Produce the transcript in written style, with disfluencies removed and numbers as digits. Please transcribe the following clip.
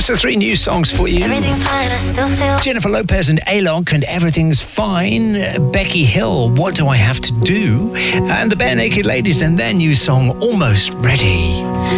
So 3 new songs for you. Everything fine, I still feel. Jennifer Lopez and Alok and Everything's Fine. Becky Hill, What Do I Have to Do? And the Bare Naked Ladies and their new song, Almost Ready.